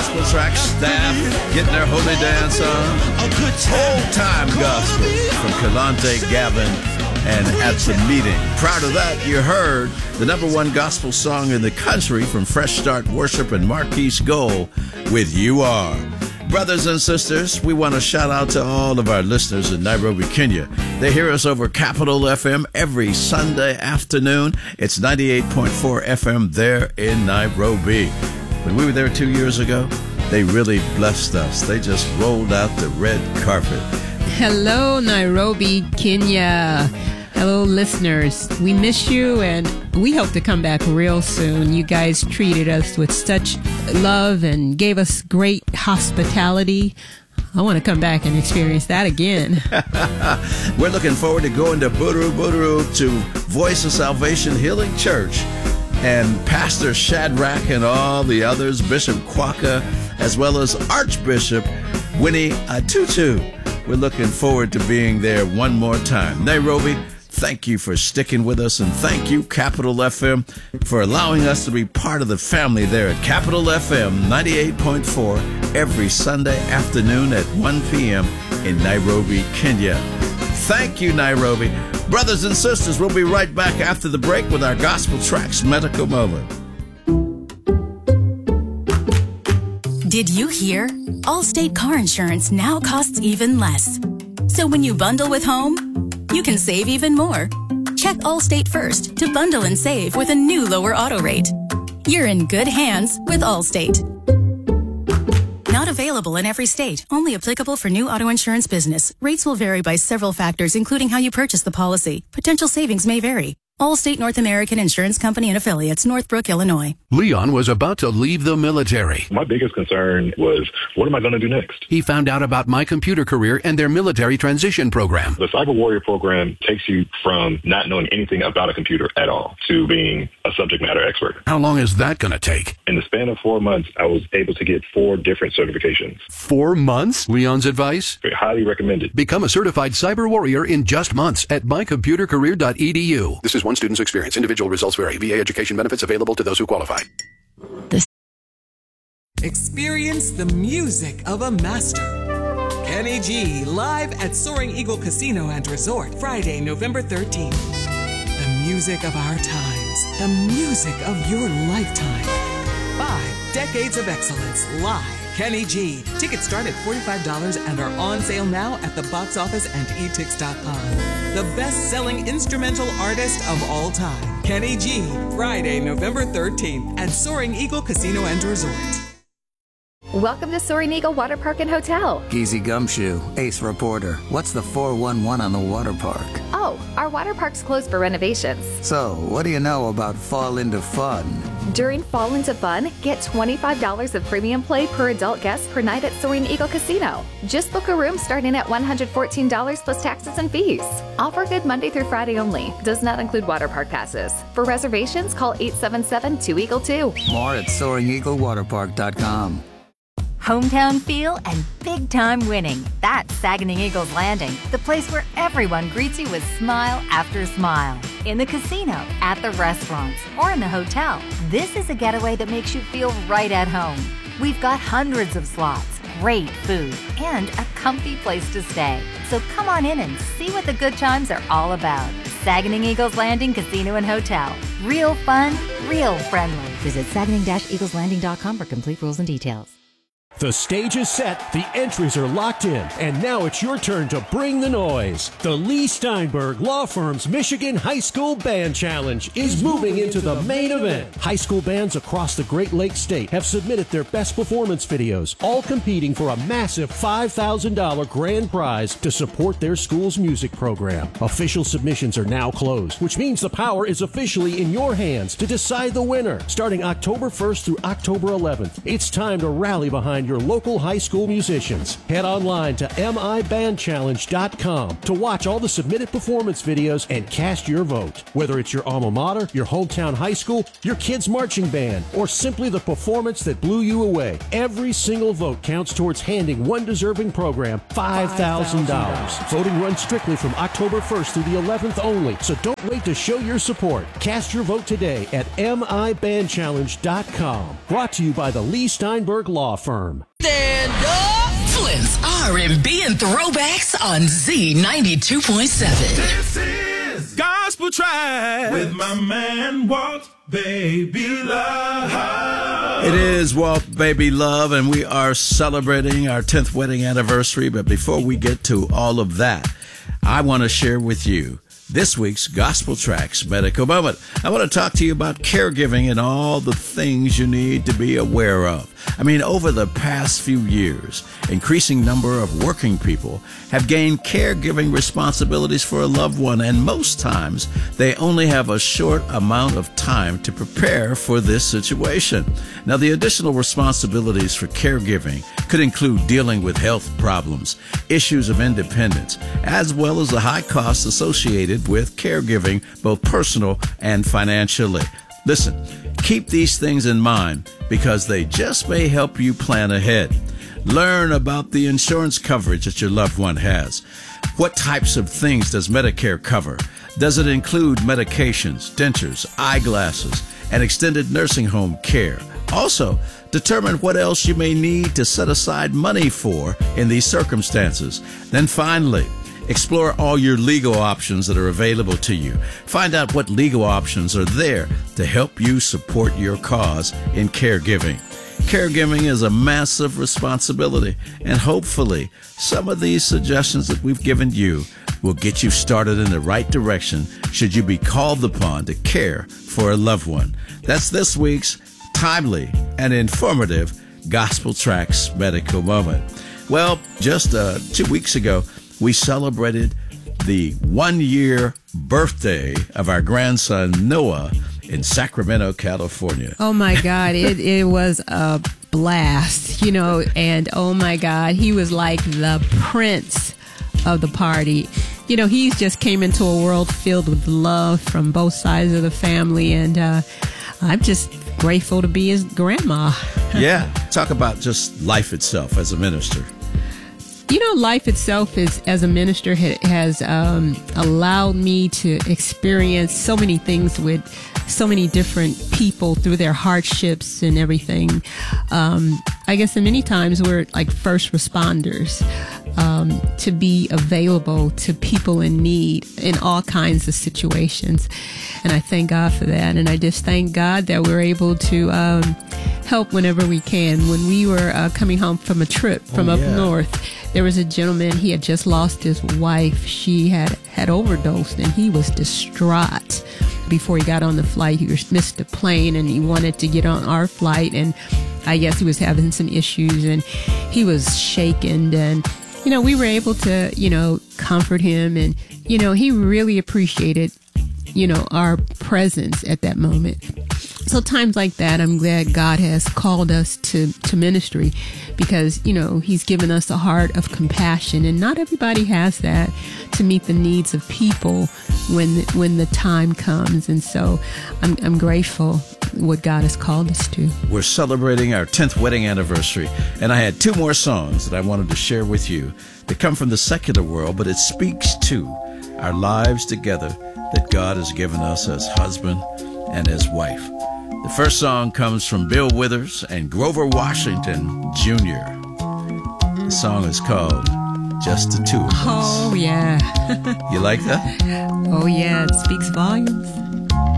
Gospel Track staff getting their holy dance on. Old time gospel from Kalante Gavin and At the Meeting. Prior to that, you heard the #1 gospel song in the country from Fresh Start Worship and Marquise Gold with You Are. Brothers and sisters, we want to shout out to all of our listeners in Nairobi, Kenya. They hear us over Capital FM every Sunday afternoon. It's 98.4 FM there in Nairobi. When we were there 2 years ago, they really blessed us. They just rolled out the red carpet. Hello, Nairobi, Kenya. Hello, listeners. We miss you, and we hope to come back real soon. You guys treated us with such love and gave us great hospitality. I want to come back and experience that again. We're looking forward to going to Buru to Voice of Salvation Healing Church. And Pastor Shadrach and all the others, Bishop Kwaka, as well as Archbishop Winnie Atutu. We're looking forward to being there one more time. Nairobi, thank you for sticking with us, and thank you, Capital FM, for allowing us to be part of the family there at Capital FM 98.4 every Sunday afternoon at 1 p.m. in Nairobi, Kenya. Thank you, Nairobi. Brothers and sisters, we'll be right back after the break with our Gospel Tracks Medical Moment. Did you hear? Allstate car insurance now costs even less. So when you bundle with home, you can save even more. Check Allstate first to bundle and save with a new lower auto rate. You're in good hands with Allstate. Not available in every state. Only applicable for new auto insurance business. Rates will vary by several factors, including how you purchase the policy. Potential savings may vary. Allstate North American Insurance Company and Affiliates, Northbrook, Illinois. Leon was about to leave the military. My biggest concern was, what am I going to do next? He found out about My Computer Career and their military transition program. The Cyber Warrior program takes you from not knowing anything about a computer at all to being a subject matter expert. How long is that going to take? In the span of 4 months, I was able to get 4 different certifications. 4 months? Leon's advice? Highly recommended. Become a certified cyber warrior in just months at mycomputercareer.edu. This is one student's experience. Individual results vary. VA education benefits available to those who qualify. Experience the music of a master. Kenny G live at Soaring Eagle Casino and Resort, Friday, November 13th. The music of our times. The music of your lifetime. 5 decades of excellence live. Kenny G. Tickets start at $45 and are on sale now at the box office and etix.com. The best-selling instrumental artist of all time. Kenny G. Friday, November 13th at Soaring Eagle Casino and Resort. Welcome to Soaring Eagle Water Park and Hotel. Geezy Gumshoe, Ace Reporter. What's the 411 on the water park? Oh, our water park's closed for renovations. So, what do you know about Fall Into Fun? During Fall Into Fun, get $25 of premium play per adult guest per night at Soaring Eagle Casino. Just book a room starting at $114 plus taxes and fees. Offer good Monday through Friday only. Does not include water park passes. For reservations, call 877-2EAGLE-2. More at SoaringEagleWaterPark.com. Hometown feel and big-time winning. That's Saguenay Eagles Landing, the place where everyone greets you with smile after smile. In the casino, at the restaurants, or in the hotel, this is a getaway that makes you feel right at home. We've got hundreds of slots, great food, and a comfy place to stay. So come on in and see what the good times are all about. Saguenay Eagles Landing Casino and Hotel. Real fun, real friendly. Visit Saguenay-EaglesLanding.com for complete rules and details. The stage is set, the entries are locked in, and now it's your turn to bring the noise. The Lee Steinberg Law Firm's Michigan High School Band Challenge is moving into the main event. High school bands across the Great Lakes State have submitted their best performance videos, all competing for a massive $5,000 grand prize to support their school's music program. Official submissions are now closed, which means the power is officially in your hands to decide the winner. Starting October 1st through October 11th, it's time to rally behind your local high school musicians. Head online to mibandchallenge.com to watch all the submitted performance videos and cast your vote. Whether it's your alma mater, your hometown high school, your kid's marching band, or simply the performance that blew you away, every single vote counts towards handing one deserving program $5,000. Voting runs strictly from October 1st through the 11th only, so don't wait to show your support. Cast your vote today at mibandchallenge.com. Brought to you by the Lee Steinberg Law Firm. Stand up! Flynn's R&B and throwbacks on Z92.7. This is Gospel Track with my man Walt Baby Love. It is Walt Baby Love, and we are celebrating our 10th wedding anniversary. But before we get to all of that, I want to share with you this week's Gospel Tracks Medical Moment. I want to talk to you about caregiving and all the things you need to be aware of. I mean, over the past few years, increasing number of working people have gained caregiving responsibilities for a loved one, and most times they only have a short amount of time to prepare for this situation. Now, the additional responsibilities for caregiving could include dealing with health problems, issues of independence, as well as the high costs associated with caregiving, both personal and financially. Listen, keep these things in mind because they just may help you plan ahead. Learn about the insurance coverage that your loved one has. What types of things does Medicare cover? Does it include medications, dentures, eyeglasses, and extended nursing home care? Also, determine what else you may need to set aside money for in these circumstances. Then finally, explore all your legal options that are available to you. Find out what legal options are there to help you support your cause in caregiving. Caregiving is a massive responsibility, and hopefully some of these suggestions that we've given you will get you started in the right direction should you be called upon to care for a loved one. That's this week's timely and informative Gospel Tracks Medical Moment. Well, just 2 weeks ago, we celebrated the 1-year birthday of our grandson, Noah, in Sacramento, California. Oh, my God. It was a blast, and oh, my God, he was like the prince of the party. He just came into a world filled with love from both sides of the family, and I'm just grateful to be his grandma. Yeah. Talk about just life itself as a minister. Life itself as a minister has allowed me to experience so many things with so many different people through their hardships and everything. I guess many times we're like first responders, to be available to people in need in all kinds of situations. And I thank God for that. And I just thank God that we're able to help whenever we can. When we were coming home from a trip from up north, there was a gentleman, he had just lost his wife. She had overdosed, and he was distraught. Before he got on the flight, he missed the plane, and he wanted to get on our flight, and I guess he was having some issues, and he was shaken, and we were able to comfort him, and he really appreciated our presence at that moment. So times like that, I'm glad God has called us to ministry because, he's given us a heart of compassion, and not everybody has that to meet the needs of people when the time comes. And so I'm grateful what God has called us to. We're celebrating our 10th wedding anniversary, and I had 2 more songs that I wanted to share with you that come from the secular world, but it speaks to our lives together that God has given us as husband and as wife. The first song comes from Bill Withers and Grover Washington Jr. The song is called Just the Two of Us. Oh, yeah. You like that? Oh, yeah. It speaks volumes.